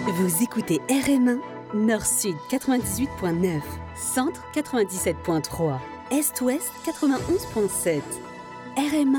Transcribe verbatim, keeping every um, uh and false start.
Vous écoutez R M un, Nord-Sud quatre-vingt-dix-huit point neuf, Centre quatre-vingt-dix-sept point trois, Est-Ouest quatre-vingt-onze point sept. R M un